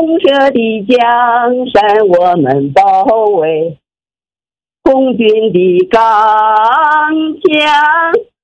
射的江山我们保卫，红军的钢枪